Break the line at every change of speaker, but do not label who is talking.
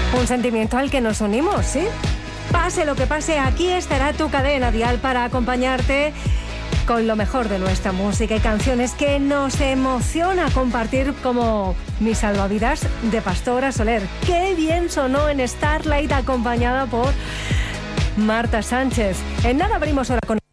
Un sentimiento al que nos unimos, ¿sí? Pase lo que pase, aquí estará tu cadena dial para acompañarte con lo mejor de nuestra música y canciones que nos emociona compartir, como Mi salvavidas de Pastora Soler. Qué bien sonó en Starlight, acompañada por Marta Sánchez. En nada abrimos hora con